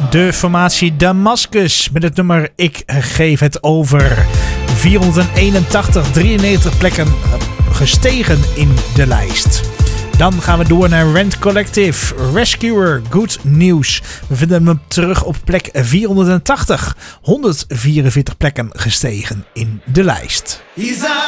de formatie Damascus met het nummer Ik geef het over. 481, 93 plekken gestegen in de lijst. Dan gaan we door naar Rent Collective, Rescuer, Good News. We vinden hem terug op plek 480, 144 plekken gestegen in de lijst.